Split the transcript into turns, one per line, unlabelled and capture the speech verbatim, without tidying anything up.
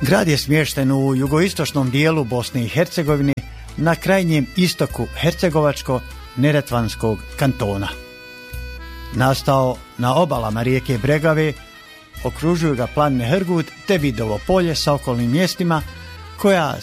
Grad je smješten u jugoistočnom dijelu Bosne i Hercegovine na krajnjem istoku Hercegovačko-Neretvanskog kantona. Nastao na obalama rijeke Bregave, okružuju ga planine Hrgut te Vidovo polje sa okolnim mjestima koja